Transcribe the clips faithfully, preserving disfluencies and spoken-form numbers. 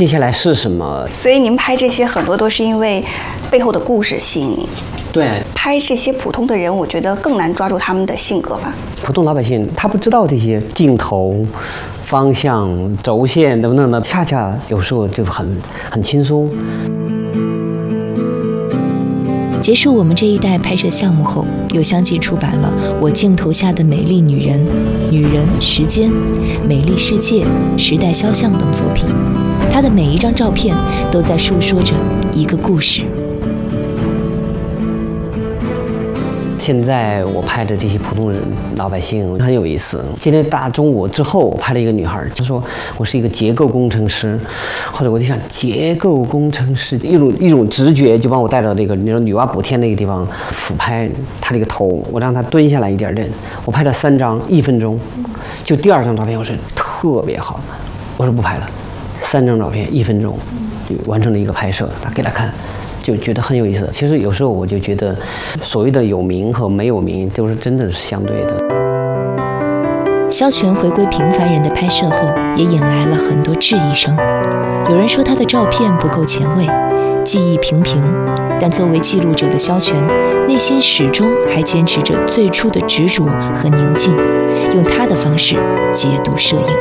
接下来是什么。 所以您拍这些很多都是因为背后的故事吸引你。 对， 拍这些普通的人，我觉得更难抓住他们的性格吧。 普通老百姓他不知道这些镜头、方向、轴线等等的，恰恰有时候就很很轻松。 结束我们这一代拍摄项目后，又相继出版了《我镜头下的美丽女人》《女人时间》《美丽世界》《时代肖像》等作品。她的每一张照片都在述说着一个故事。 现在我拍的这些普通人老百姓很有意思。今天大中午之后，我拍了一个女孩，她说我是一个结构工程师。后来我就想，结构工程师一种一种直觉就把我带到这个你说女娲补天那个地方俯拍她这个头，我让她蹲下来一点点。我拍了三张，一分钟。就第二张照片我是特别好，我说不拍了。三张照片一分钟，就完成了一个拍摄，他给他看。就觉得很有意思。其实有时候我就觉得，所谓的有名和没有名，都是真的是相对的。 萧全回归平凡人的拍摄后，也引来了很多质疑声。有人说他的照片不够前卫，技艺平平，但作为记录者的萧全，内心始终还坚持着最初的执着和宁静，用他的方式解读摄影。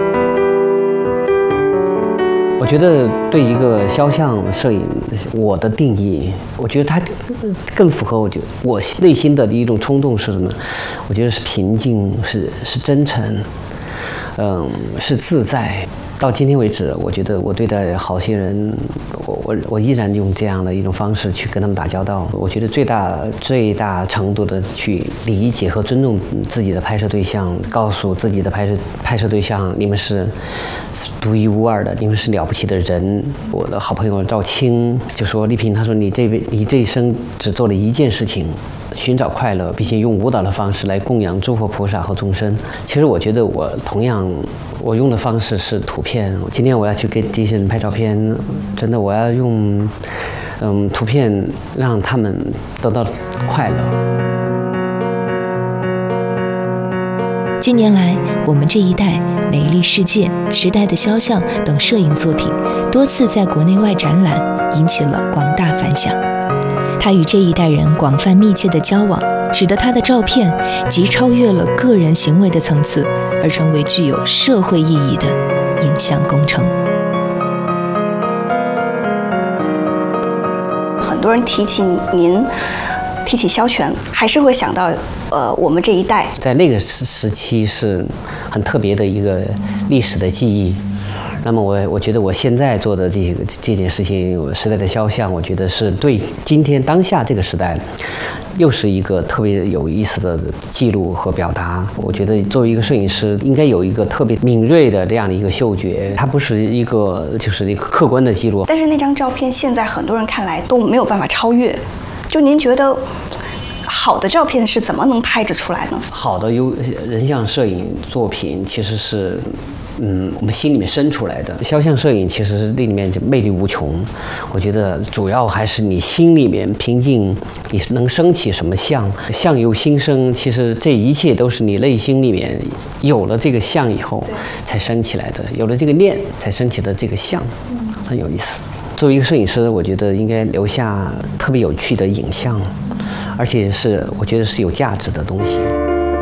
我觉得对一个肖像摄影，我的定义，我觉得它更符合我就我内心的一种冲动是什么？我觉得是平静，是是真诚，嗯，是自在。到今天为止，我觉得我对待好些人，我我我依然用这样的一种方式去跟他们打交道。我觉得最大最大程度的去理解和尊重自己的拍摄对象，告诉自己的拍摄拍摄对象，你们是独一无二的，你们是了不起的人。我的好朋友赵青就说：“丽萍，他说你这辈你这一生只做了一件事情。”寻找快乐，并且用舞蹈的方式来供养诸佛菩萨和众生。其实我觉得我同样，我用的方式是图片。今天我要去给这些人拍照片，真的我要用，嗯，图片让他们得到快乐。 近年来，我们这一代、美丽世界、时代的肖像等摄影作品多次在国内外展览，引起了广大反响。他与这一代人广泛密切的交往，使得他的照片即超越了个人行为的层次，而成为具有社会意义的影像工程。 很多人提起您，提起萧全，还是会想到，呃，我们这一代。 在那个时时期是很特别的一个历史的记忆。那么我我觉得我现在做的这个这件事情，时代的肖像，我觉得是对今天当下这个时代，又是一个特别有意思的记录和表达。我觉得作为一个摄影师，应该有一个特别敏锐的这样的一个嗅觉，它不是一个就是一个客观的记录。 但是那张照片现在很多人看来都没有办法超越，就您觉得好的照片是怎么能拍得出来呢？好的优人像摄影作品其实是。嗯，我们心里面生出来的肖像摄影，其实那里面就魅力无穷。我觉得主要还是你心里面平静，你能升起什么相，相由心生。其实这一切都是你内心里面有了这个相以后才升起来的，有了这个念才升起的这个相，很有意思。作为一个摄影师，我觉得应该留下特别有趣的影像，而且是我觉得是有价值的东西。